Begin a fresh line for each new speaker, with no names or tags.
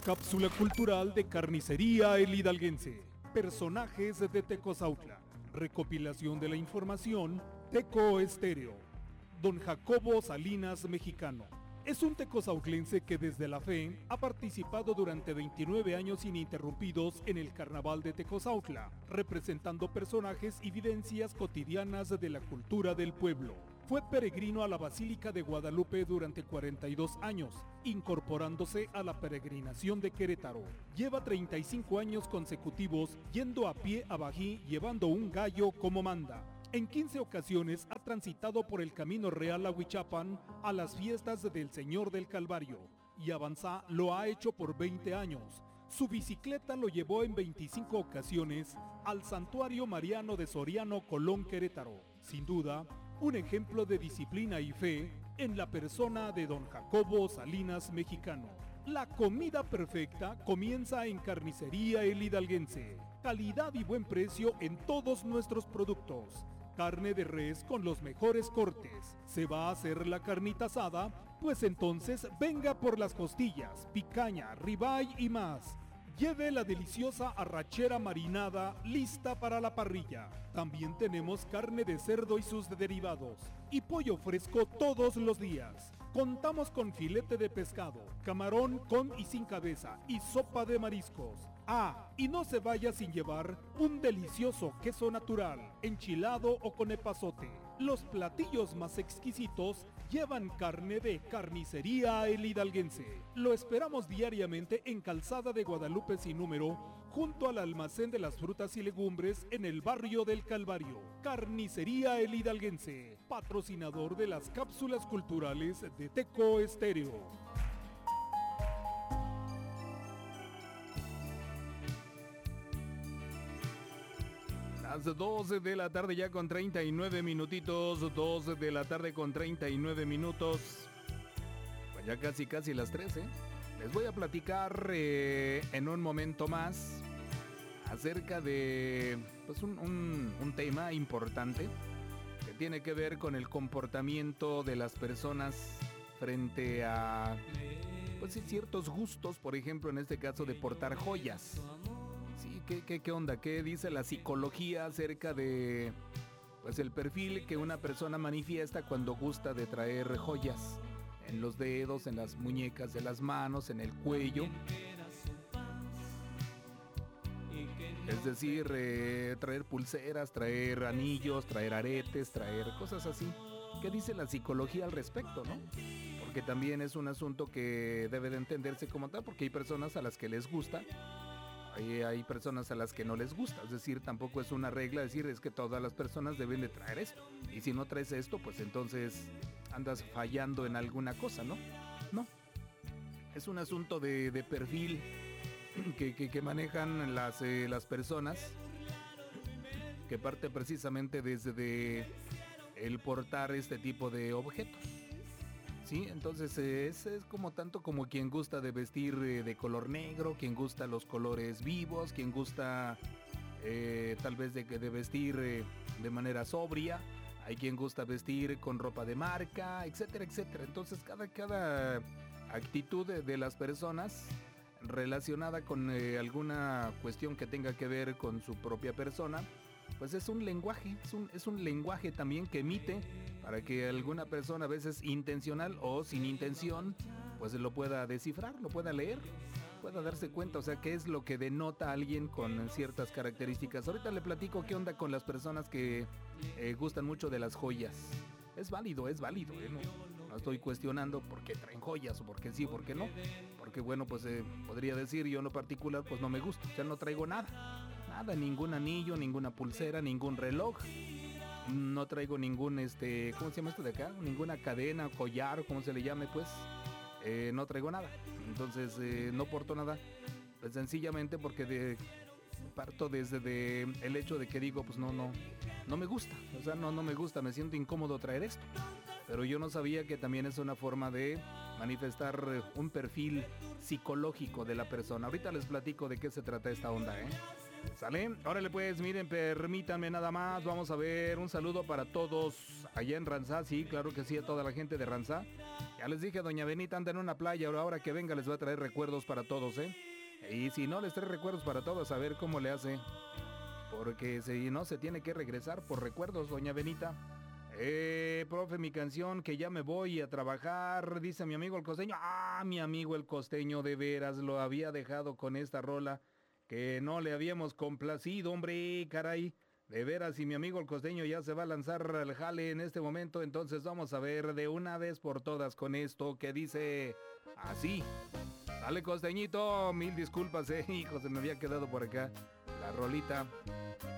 cápsula cultural de Carnicería El Hidalguense. Personajes de Tecozautla. Recopilación de la información, Teco Estéreo. Don Jacobo Salinas Mexicano. Es un tecozautlense que desde la fe ha participado durante 29 años ininterrumpidos en el Carnaval de Tecozautla, representando personajes y vivencias cotidianas de la cultura del pueblo. Fue peregrino a la Basílica de Guadalupe durante 42 años, incorporándose a la peregrinación de Querétaro. Lleva 35 años consecutivos yendo a pie a Bají llevando un gallo como manda. En 15 ocasiones ha transitado por el Camino Real a Huichapan a las fiestas del Señor del Calvario, y Avanzá lo ha hecho por 20 años. Su bicicleta lo llevó en 25 ocasiones al Santuario Mariano de Soriano, Colón, Querétaro. Sin duda, un ejemplo de disciplina y fe en la persona de don Jacobo Salinas Mexicano. La comida perfecta comienza en Carnicería El Hidalguense. Calidad y buen precio en todos nuestros productos. Carne de res con los mejores cortes. ¿Se va a hacer la carnita asada? Pues entonces venga por las costillas, picaña, ribeye y más. Lleve la deliciosa arrachera marinada lista para la parrilla. También tenemos carne de cerdo y sus derivados. Y pollo fresco todos los días. Contamos con filete de pescado, camarón con y sin cabeza y sopa de mariscos. Ah, y no se vaya sin llevar un delicioso queso natural, enchilado o con epazote. Los platillos más exquisitos llevan carne de Carnicería El Hidalguense. Lo esperamos diariamente en Calzada de Guadalupe sin número, junto al almacén de las frutas y legumbres en el barrio del Calvario. Carnicería El Hidalguense, patrocinador de las cápsulas culturales de Teco Estéreo. Las 12 de la tarde ya con 39 minutitos, 12 de la tarde con 39 minutos, pues ya casi las 3, ¿eh? Les voy a platicar en un momento más acerca de pues un tema importante que tiene que ver con el comportamiento de las personas frente a pues ciertos gustos, por ejemplo en este caso de portar joyas. Sí, ¿qué onda? ¿Qué dice la psicología acerca de pues el perfil que una persona manifiesta cuando gusta de traer joyas en los dedos, en las muñecas de las manos, en el cuello? Es decir, traer pulseras, traer anillos, traer aretes, traer cosas así. ¿Qué dice la psicología al respecto, no? Porque también es un asunto que debe de entenderse como tal, porque hay personas a las que les gusta, hay personas a las que no les gusta. Es decir, tampoco es una regla decir es que todas las personas deben de traer esto. Y si no traes esto, pues entonces andas fallando en alguna cosa, ¿no? No. Es un asunto de perfil que manejan las personas, que parte precisamente desde el portar este tipo de objetos. Sí, entonces es como tanto como quien gusta de vestir de color negro, quien gusta los colores vivos, quien gusta tal vez de vestir de manera sobria, hay quien gusta vestir con ropa de marca, etcétera, etcétera. Entonces cada actitud de las personas relacionada con alguna cuestión que tenga que ver con su propia persona, pues es un lenguaje, es un lenguaje también que emite para que alguna persona, a veces intencional o sin intención, pues lo pueda descifrar, lo pueda leer, pueda darse cuenta, o sea, qué es lo que denota a alguien con ciertas características. Ahorita le platico qué onda con las personas que gustan mucho de las joyas. Es válido, no estoy cuestionando por qué traen joyas o por qué sí, por qué no. Porque bueno, pues podría decir yo en lo particular, pues no me gusta, o sea, no traigo nada, ningún anillo, ninguna pulsera, ningún reloj. No traigo ningún, ¿cómo se llama esto de acá? Ninguna cadena, collar, o como se le llame, pues. No traigo nada. Entonces, no porto nada. Pues sencillamente porque parto desde el hecho de que digo, pues no me gusta. O sea, no me gusta, me siento incómodo traer esto. Pero yo no sabía que también es una forma de manifestar un perfil psicológico de la persona. Ahorita les platico de qué se trata esta onda, ¿eh?
¿Sale? Órale pues, miren, permítanme nada más, vamos a ver un saludo para todos allá en Ranzá, sí, claro que sí, a toda la gente de Ranzá. Ya les dije, doña Benita anda en una playa, ahora que venga les va a traer recuerdos para todos, ¿eh? Y si no les trae recuerdos para todos, a ver cómo le hace. Porque si no, se tiene que regresar por recuerdos, doña Benita. Profe, mi canción, que ya me voy a trabajar, dice mi amigo el costeño. Ah, mi amigo el costeño, de veras, lo había dejado con esta rola que no le habíamos complacido, hombre, caray. De veras, y mi amigo el costeño ya se va a lanzar al jale en este momento, entonces vamos a ver de una vez por todas con esto que dice así. Dale, costeñito, mil disculpas, hijo, se me había quedado por acá la rolita.